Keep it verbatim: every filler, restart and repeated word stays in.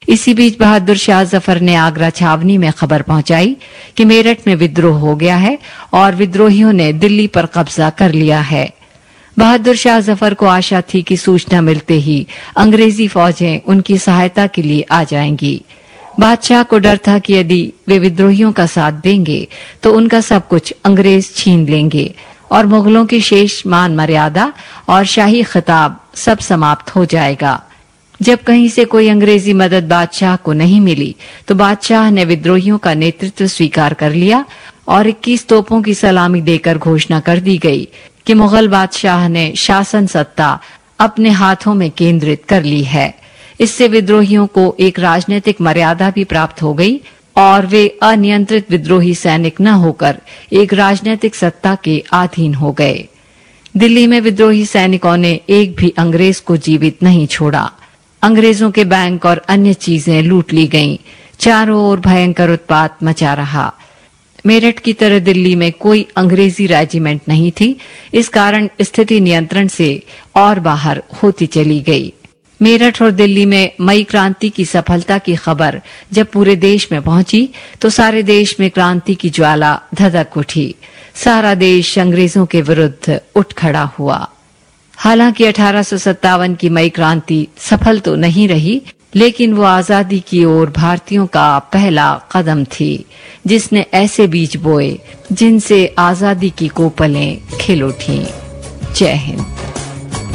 इसी बीच बहादुर शाह जफर ने आगरा छावनी में खबर पहुंचाई कि मेरठ में विद्रोह हो गया है और विद्रोहियों ने दिल्ली पर कब्जा कर लिया है। बहादुर शाह जफर को आशा थी कि सूचना मिलते ही अंग्रेजी फौजें उनकी सहायता के लिए आ जाएंगी। बादशाह को डर था कि यदि वे विद्रोहियों का साथ देंगे तो उनका सब कुछ अंग्रेज छीन लेंगे और मुगलों की शेष मान मर्यादा और शाही खिताब सब समाप्त हो जाएगा। जब कहीं से कोई अंग्रेजी मदद बादशाह को नहीं मिली तो बादशाह ने विद्रोहियों का नेतृत्व स्वीकार कर लिया और इक्कीस तोपों की सलामी देकर घोषणा कर दी गई कि मुगल बादशाह ने शासन सत्ता अपने हाथों में केंद्रित कर ली है। इससे विद्रोहियों को एक राजनीतिक मर्यादा भी प्राप्त हो गई और वे अनियंत्रित विद्रोही सैनिक न होकर एक राजनीतिक सत्ता के अधीन हो गए। दिल्ली में विद्रोही सैनिकों ने एक भी अंग्रेज को जीवित नहीं छोड़ा। अंग्रेजों के बैंक और अन्य चीजें लूट ली गईं। चारों ओर भयंकर उत्पात मचा रहा। मेरठ की तरह दिल्ली में कोई अंग्रेजी रेजिमेंट नहीं थी। इस कारण स्थिति नियंत्रण से और बाहर होती चली गई। मेरठ और दिल्ली में मई क्रांति की सफलता की खबर जब पूरे देश में पहुंची तो सारे देश में क्रांति की ज्वाला धधक उठी। सारा देश अंग्रेजों के विरुद्ध उठ खड़ा हुआ। हालांकि अठारह सौ सत्तावन की मई क्रांति सफल तो नहीं रही, लेकिन वो आजादी की ओर भारतीयों का पहला कदम थी जिसने ऐसे बीज बोए जिनसे आजादी की कोपलें खिल उठी। जय हिंद।